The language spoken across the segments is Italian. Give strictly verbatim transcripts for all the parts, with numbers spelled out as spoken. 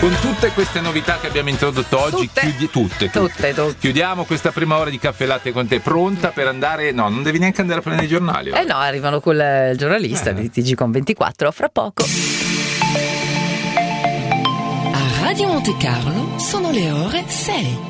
Con tutte queste novità che abbiamo introdotto oggi, tutte. Chiudi, tutte, tutte. Tutte, tutte. Chiudiamo questa prima ora di Caffè Latte con te, pronta per andare? No, non devi neanche andare a prendere i giornali. Eh no, arrivano col eh, giornalista eh. di T G Com ventiquattro fra poco. A Radio Monte Carlo sono le ore sei.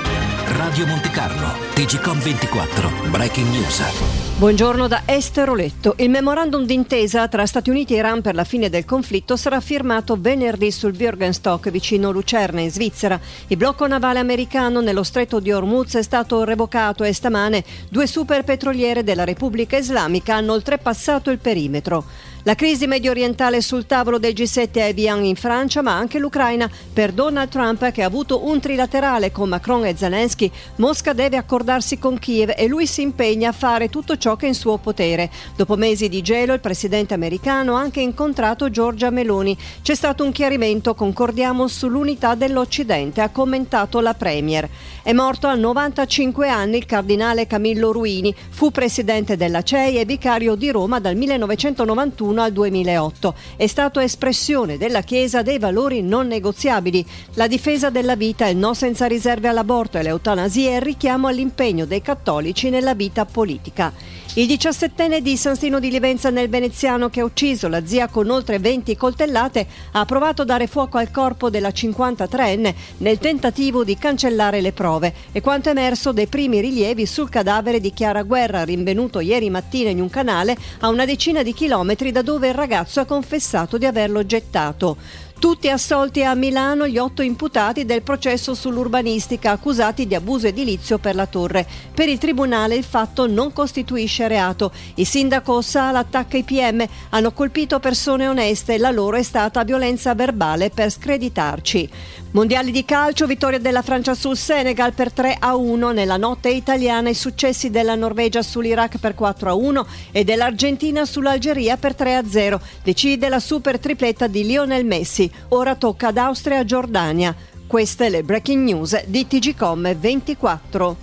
Radio Monte Carlo, T G Com ventiquattro, Breaking News. Buongiorno da Esther Oletto. Il memorandum d'intesa tra Stati Uniti e Iran per la fine del conflitto sarà firmato venerdì sul Björgenstock vicino Lucerna in Svizzera. Il blocco navale americano nello stretto di Hormuz è stato revocato e stamane due superpetroliere della Repubblica Islamica hanno oltrepassato il perimetro. La crisi medio orientale sul tavolo del G sette a Evian in Francia, ma anche l'Ucraina. Per Donald Trump, che ha avuto un trilaterale con Macron e Zelensky, Mosca deve accordarsi con Kiev e lui si impegna a fare tutto ciò che è in suo potere. Dopo mesi di gelo, il presidente americano ha anche incontrato Giorgia Meloni. C'è stato un chiarimento, concordiamo sull'unità dell'Occidente, ha commentato la premier. È morto a novantacinque anni il cardinale Camillo Ruini, fu presidente della C E I e vicario di Roma dal millenovecentonovantuno al duemilaotto. È stato espressione della Chiesa dei valori non negoziabili, la difesa della vita, il no senza riserve all'aborto e l'eutanasia e il richiamo all'impegno dei cattolici nella vita politica. Il diciassettenne di San Stino di Livenza nel Veneziano, che ha ucciso la zia con oltre venti coltellate, ha provato a dare fuoco al corpo della cinquantatreenne nel tentativo di cancellare le prove. E quanto emerso dei primi rilievi sul cadavere di Chiara Guerra, rinvenuto ieri mattina in un canale a una decina di chilometri da dove il ragazzo ha confessato di averlo gettato. Tutti assolti a Milano gli otto imputati del processo sull'urbanistica accusati di abuso edilizio per la torre. Per il tribunale il fatto non costituisce reato. Il sindaco Sala attacca i P M, hanno colpito persone oneste, la loro è stata violenza verbale per screditarci. Mondiali di calcio, vittoria della Francia sul Senegal per tre a uno, nella notte italiana i successi della Norvegia sull'Iraq per quattro a uno e dell'Argentina sull'Algeria per tre a zero. Decide la super tripletta di Lionel Messi. Ora tocca ad Austria e Giordania. Queste le breaking news di T G Com ventiquattro.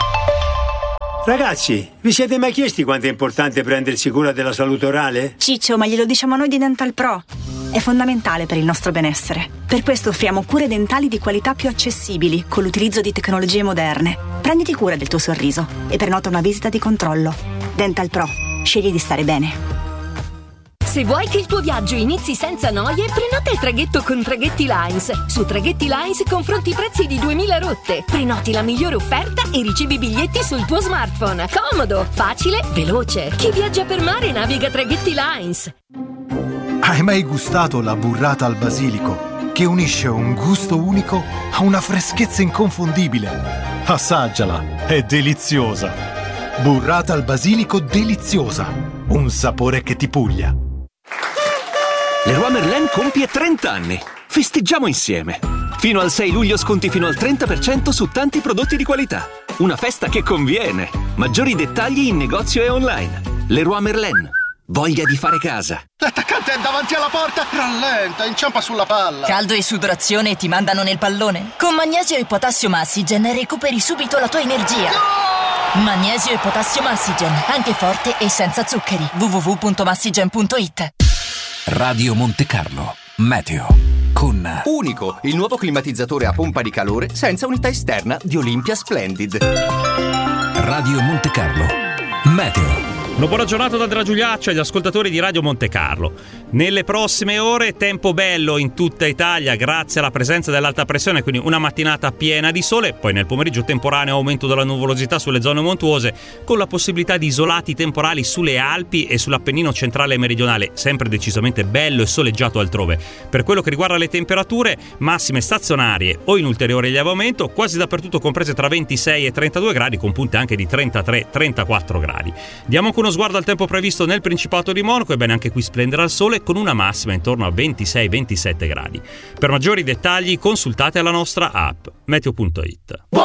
Ragazzi, vi siete mai chiesti quanto è importante prendersi cura della salute orale? Ciccio, ma glielo diciamo noi di Dental Pro. È fondamentale per il nostro benessere. Per questo offriamo cure dentali di qualità più accessibili con l'utilizzo di tecnologie moderne. Prenditi cura del tuo sorriso e prenota una visita di controllo. Dental Pro. Scegli di stare bene. Se vuoi che il tuo viaggio inizi senza noie, prenota il traghetto con Traghetti Lines. Su Traghetti Lines confronti i prezzi di duemila rotte. Prenoti la migliore offerta e ricevi biglietti sul tuo smartphone. Comodo, facile, veloce. Chi viaggia per mare naviga Traghetti Lines. Hai mai gustato la burrata al basilico, che unisce un gusto unico a una freschezza inconfondibile? Assaggiala, è deliziosa. Burrata al basilico deliziosa, un sapore che ti puglia. Leroy Merlin compie trenta anni. Festeggiamo insieme. Fino al sei luglio sconti fino al trenta per cento su tanti prodotti di qualità. Una festa che conviene. Maggiori dettagli in negozio e online. Leroy Merlin. Voglia di fare casa. L'attaccante è davanti alla porta. Rallenta, inciampa sulla palla. Caldo e sudorazione e ti mandano nel pallone? Con Magnesio e Potassio Massigen recuperi subito la tua energia. No! Magnesio e Potassio Massigen, anche forte e senza zuccheri. w w w punto massigen punto i t. Radio Monte Carlo, meteo, con Unico, il nuovo climatizzatore a pompa di calore senza unità esterna di Olympia Splendid. Radio Monte Carlo, meteo. Una buona giornata da Andrea Giuliaccio agli ascoltatori di Radio Monte Carlo. Nelle prossime ore tempo bello in tutta Italia grazie alla presenza dell'alta pressione, quindi una mattinata piena di sole, poi nel pomeriggio temporaneo aumento della nuvolosità sulle zone montuose con la possibilità di isolati temporali sulle Alpi e sull'Appennino centrale e meridionale, sempre decisamente bello e soleggiato altrove. Per quello che riguarda le temperature, massime stazionarie o in ulteriore lieve aumento, quasi dappertutto comprese tra ventisei e trentadue gradi, con punte anche di trentatré trentaquattro gradi. Diamo anche uno sguardo al tempo previsto nel Principato di Monaco, ebbene anche qui splenderà il sole con una massima intorno a ventisei ventisette gradi. Per maggiori dettagli consultate la nostra app meteo punto it.